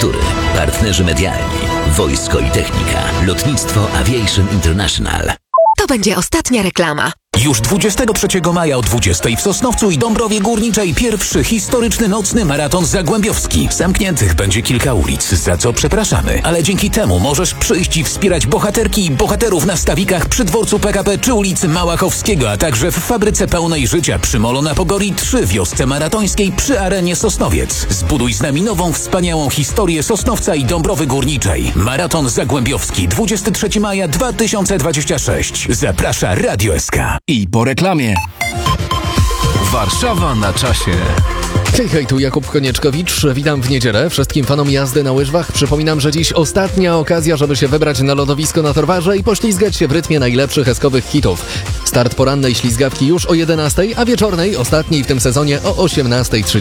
Kultury, partnerzy medialni, Wojsko i Technika, Lotnictwo Aviation International. To będzie ostatnia reklama. Już 23 maja o 20 w Sosnowcu i Dąbrowie Górniczej pierwszy historyczny nocny maraton zagłębiowski. Zamkniętych będzie kilka ulic, za co przepraszamy, ale dzięki temu możesz przyjść i wspierać bohaterki i bohaterów na stawikach przy dworcu PKP czy ulicy Małachowskiego, a także w Fabryce Pełnej Życia przy Molo na Pogori 3, wiosce maratońskiej przy Arenie Sosnowiec. Zbuduj z nami nową, wspaniałą historię Sosnowca i Dąbrowy Górniczej. Maraton zagłębiowski 23 maja 2026. Zaprasza Radio SK. I po reklamie. Warszawa na czasie. Hej, tu Jakub Konieczkowicz. Witam w niedzielę. Wszystkim fanom jazdy na łyżwach przypominam, że dziś ostatnia okazja, żeby się wybrać na lodowisko na Torwarze i poślizgać się w rytmie najlepszych eskowych hitów. Start porannej ślizgawki już o 11, a wieczornej, ostatniej w tym sezonie o 18:30.